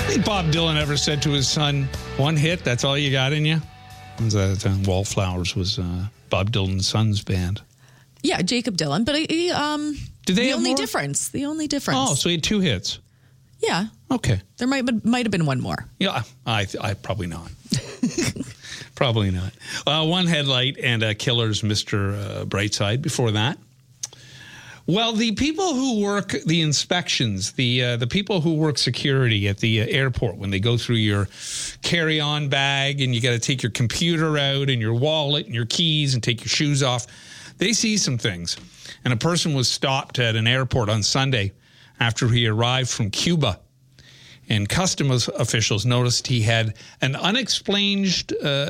think Bob Dylan ever said to his son, one hit, that's all you got in you? Wallflowers was Bob Dylan's son's band. Yeah, Jacob Dylan. But the only difference. Oh, so he had 2 hits. Yeah. Okay. There might have been one more. Yeah, I probably not. Probably not. One Headlight and Killer's Mr. Brightside before that. Well, the people who work the inspections, the people who work security at the airport when they go through your carry-on bag and you got to take your computer out and your wallet and your keys and take your shoes off, they see some things. And a person was stopped at an airport on Sunday after he arrived from Cuba. And customs officials noticed he had an unexplained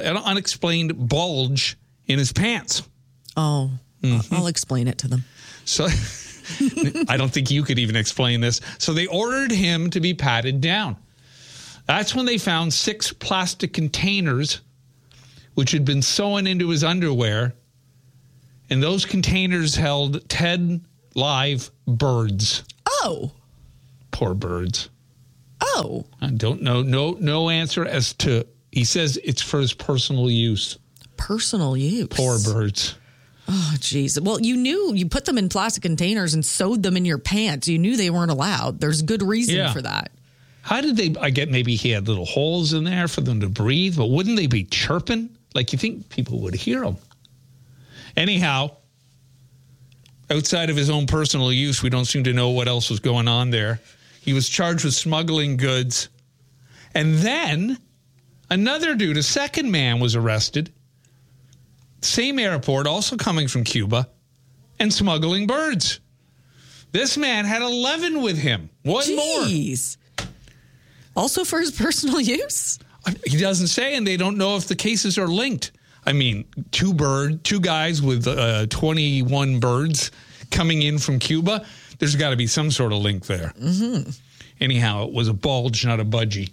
bulge in his pants. Oh, I'll explain it to them. So I don't think you could even explain this. So they ordered him to be patted down. That's when they found 6 plastic containers which had been sewn into his underwear. And those containers held 10 live birds. Oh. Poor birds. Oh. I don't know. No answer as to, he says it's for his personal use. Personal use. Poor birds. Oh, geez. Well, you put them in plastic containers and sewed them in your pants. You knew they weren't allowed. There's good reason for that. How did they, I get maybe he had little holes in there for them to breathe, but wouldn't they be chirping? Like you think people would hear them. Anyhow, outside of his own personal use, we don't seem to know what else was going on there. He was charged with smuggling goods. And then another dude, a second man, was arrested. Same airport, also coming from Cuba, and smuggling birds. This man had 11 with him. One Jeez. More. Also for his personal use? He doesn't say, and they don't know if the cases are linked. I mean, 2 guys with 21 birds coming in from Cuba. There's got to be some sort of link there. Mm-hmm. Anyhow, it was a bulge, not a budgie.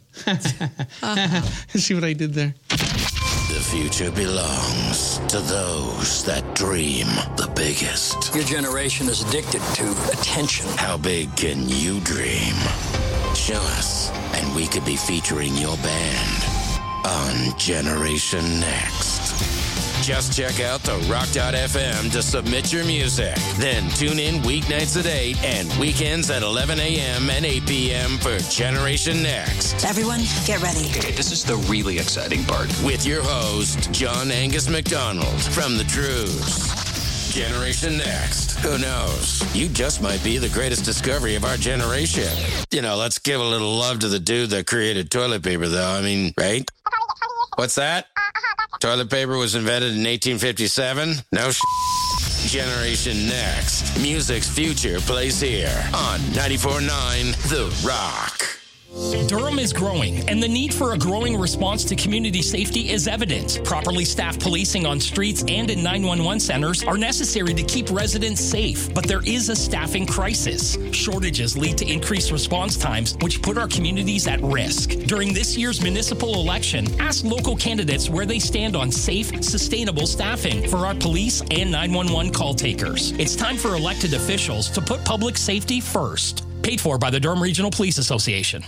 See what I did there? The future belongs to those that dream the biggest. Your generation is addicted to attention. How big can you dream? Show us, and we could be featuring your band on Generation Next. Just check out the rock.fm to submit your music. Then tune in weeknights at 8 and weekends at 11 a.m. and 8 p.m. for Generation Next. Everyone, get ready. Okay, this is the really exciting part. With your host, John Angus McDonald from The Truths. Generation Next. Who knows? You just might be the greatest discovery of our generation. You know, let's give a little love to the dude that created toilet paper, though. I mean, right? What's that? Toilet paper was invented in 1857? No Generation Next. Music's future plays here on 94.9 The Rock. Durham is growing, and the need for a growing response to community safety is evident. Properly staffed policing on streets and in 911 centers are necessary to keep residents safe, but there is a staffing crisis. Shortages lead to increased response times, which put our communities at risk. During this year's municipal election, ask local candidates where they stand on safe, sustainable staffing for our police and 911 call takers. It's time for elected officials to put public safety first. Paid for by the Durham Regional Police Association.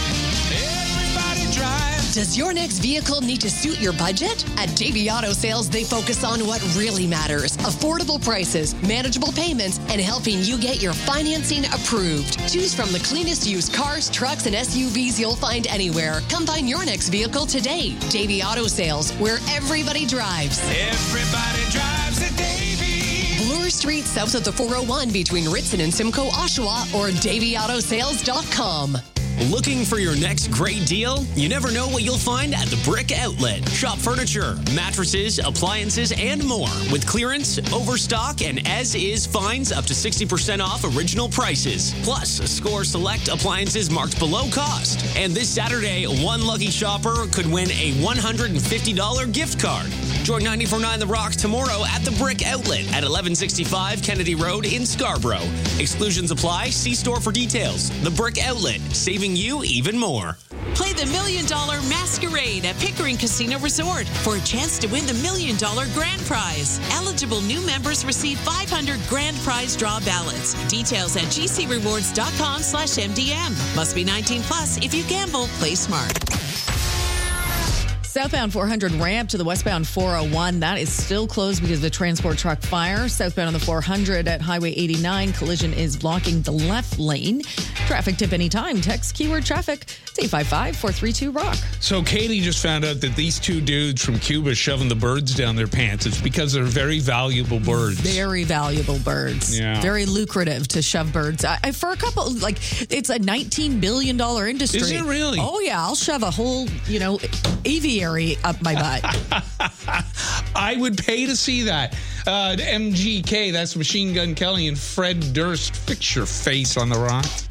Does your next vehicle need to suit your budget? At Davey Auto Sales, they focus on what really matters: affordable prices, manageable payments, and helping you get your financing approved. Choose from the cleanest used cars, trucks, and SUVs you'll find anywhere. Come find your next vehicle today. Davey Auto Sales, where everybody drives. Everybody drives a Davey. Bloor Street, south of the 401 between Ritson and Simcoe, Oshawa, or DaveyAutoSales.com. Looking for your next great deal? You never know what you'll find at the Brick Outlet. Shop furniture, mattresses, appliances, and more with clearance, overstock, and as-is finds up to 60% off original prices. Plus, score select appliances marked below cost. And this Saturday, one lucky shopper could win a $150 gift card. Join 94.9 The Rock tomorrow at the Brick Outlet at 1165 Kennedy Road in Scarborough. Exclusions apply. See store for details. The Brick Outlet, saving you even more. Play the $1 Million Masquerade at Pickering Casino Resort for a chance to win the $1 Million Grand Prize. Eligible new members receive 500 Grand Prize draw ballots. Details at gcrewards.com/MDM. Must be 19 plus. If you gamble, play smart. Southbound 400 ramp to the westbound 401. That is still closed because of the transport truck fire. Southbound on the 400 at Highway 89. Collision is blocking the left lane. Traffic tip anytime. Text keyword traffic to 855-432-ROCK. So Katie just found out that these two dudes from Cuba shoving the birds down their pants. It's because they're very valuable birds. Very valuable birds. Yeah. Very lucrative to shove birds. For a couple, like, it's a $19 billion industry. Is it really? Oh, yeah. I'll shove a whole, aviary up my butt. I would pay to see that. MGK, that's Machine Gun Kelly, and Fred Durst. Fix your face on the rock.